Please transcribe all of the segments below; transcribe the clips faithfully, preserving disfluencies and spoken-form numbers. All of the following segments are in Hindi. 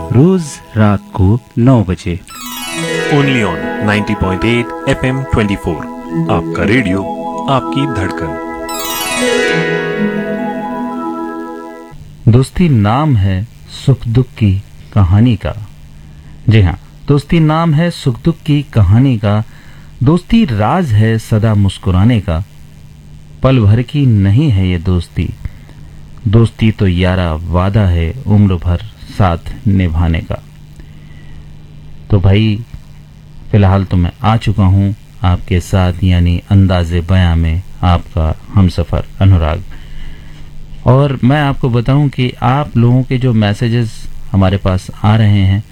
रोज रात को नौ बजे only on ninety point eight F M twenty four. आपका रेडियो, आपकी धड़कन। दोस्ती नाम है सुख दुख की कहानी का। जी हाँ, दोस्ती नाम है सुख दुख की कहानी का। दोस्ती राज है सदा मुस्कुराने का। पल भर की नहीं है ये दोस्ती, दोस्ती तो यारा वादा है उम्र भर साथ निभाने का। तो भाई फिलहाल तो मैं आ चुका हूँ आपके साथ, यानी अंदाज़े बयां में आपका हमसफर अनुराग। और मैं आपको बताऊं कि आप लोगों के जो मैसेजेस हमारे पास आ रहे हैं,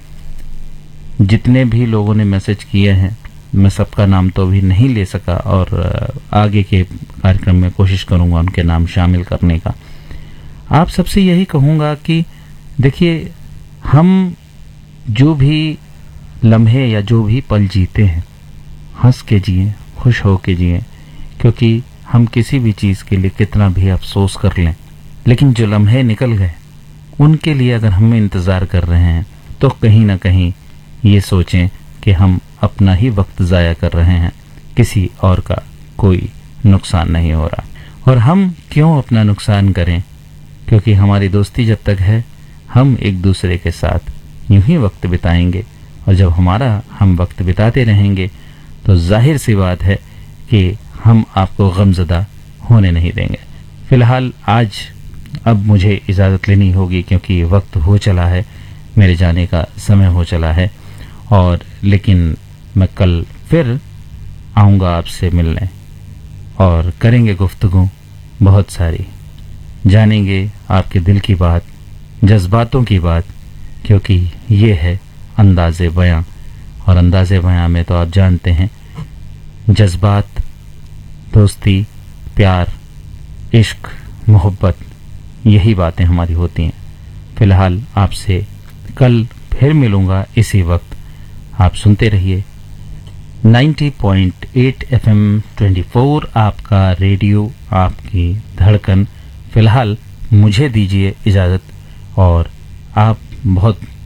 जितने भी लोगों ने मैसेज किए हैं, मैं सबका नाम तो अभी नहीं ले सका और आगे के कार्यक्रम में कोशिश करूंगा उनके नाम शामिल करने का। आप सबसे यही कहूंगा कि देखिए, हम जो भी लम्हे या जो भी पल जीते हैं, हंस के जिए, खुश हो के जिए, क्योंकि हम किसी भी चीज़ के लिए कितना भी अफसोस कर लें, लेकिन जो लम्हे निकल गए उनके लिए अगर हम इंतज़ार कर रहे हैं तो कहीं ना कहीं ये सोचें कि हम अपना ही वक्त ज़ाया कर रहे हैं, किसी और का कोई नुकसान नहीं हो रहा। और हम क्यों अपना नुकसान करें, क्योंकि हमारी दोस्ती जब तक है हम एक दूसरे के साथ यूं ही वक्त बिताएंगे, और जब हमारा हम वक्त बिताते रहेंगे तो जाहिर सी बात है कि हम आपको गमज़दा होने नहीं देंगे। फिलहाल आज अब मुझे इजाज़त लेनी होगी, क्योंकि वक्त हो चला है, मेरे जाने का समय हो चला है। और लेकिन मैं कल फिर आऊँगा आपसे मिलने और करेंगे गुफ्तगू बहुत सारी, जानेंगे आपके दिल की बात, जज्बातों की बात, क्योंकि ये है अंदाज़े बयां। और अंदाज़े बयां में तो आप जानते हैं, जज्बात, दोस्ती, प्यार, इश्क, मोहब्बत, यही बातें हमारी होती हैं। फिलहाल आपसे कल फिर मिलूंगा इसी वक्त। आप सुनते रहिए ninety point eight F M twenty four, आपका रेडियो, आपकी धड़कन। फिलहाल मुझे दीजिए इजाज़त और आप बहुत